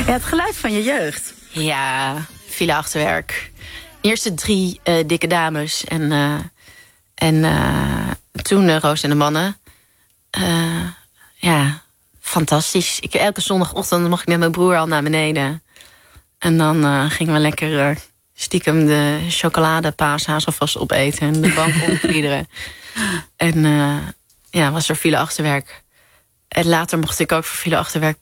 Ja, het geluid van je jeugd. Ja, Villa Achterwerk. Eerste 3 dikke dames. En toen Roos en de Mannen. Ja, fantastisch. Elke zondagochtend mocht ik met mijn broer al naar beneden. En dan gingen we lekker stiekem de chocoladepaashaas alvast opeten. En de bank omkliederen. En was er Villa Achterwerk. En later mocht ik ook voor Villa Achterwerk...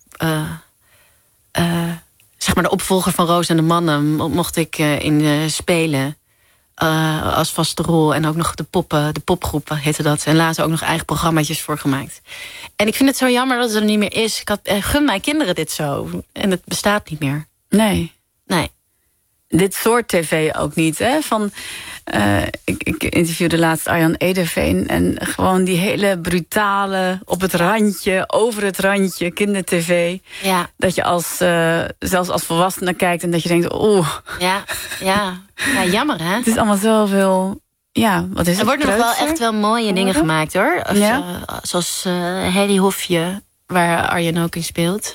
zeg maar de opvolger van Roos en de Mannen... mocht ik in spelen als vaste rol. En ook nog de popgroep heette dat. En later ook nog eigen programmaatjes voor gemaakt. En ik vind het zo jammer dat het er niet meer is. Gun mijn kinderen dit zo. En het bestaat niet meer. Nee. Dit soort tv ook niet, hè? Ik interviewde laatst Arjan Ederveen... en gewoon die hele brutale, op het randje, over het randje, kindertv. Ja. Dat je zelfs als volwassene kijkt en dat je denkt... Ja, jammer, hè? Het is allemaal zoveel... Ja, wat is het? Er worden nog wel echt wel mooie dingen gemaakt, hoor. Zoals Hedy Hofje, waar Arjen ook in speelt.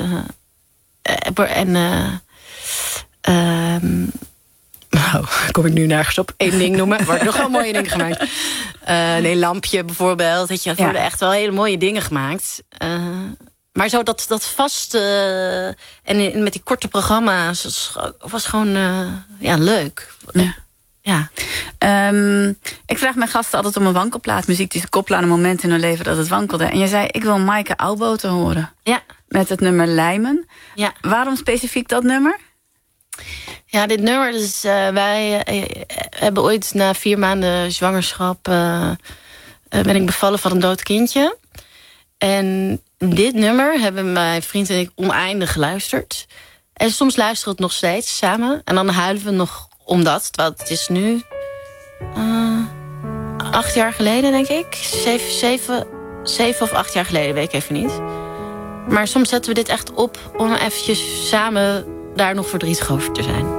Kom ik nu nergens op. 1 ding noemen. Er worden nog wel mooie dingen gemaakt. Lampje bijvoorbeeld. Er worden echt wel hele mooie dingen gemaakt. Maar zo dat vast... en met die korte programma's... was gewoon leuk. Ja. Ik vraag mijn gasten altijd om een wankelplaat. Muziek die ze koppelen aan een moment in hun leven dat het wankelde. En je zei, ik wil Maaike Oudboter horen. Ja. Met het nummer Lijmen. Ja. Waarom specifiek dat nummer? Ja, dit nummer, dus wij hebben ooit na 4 maanden zwangerschap... ben ik bevallen van een dood kindje. En dit nummer hebben mijn vriend en ik oneindig geluisterd. En soms luisteren we het nog steeds samen. En dan huilen we nog om dat. Terwijl het is nu 8 jaar geleden, denk ik. 7 of 8 jaar geleden, weet ik even niet. Maar soms zetten we dit echt op om eventjes samen daar nog verdrietig over te zijn.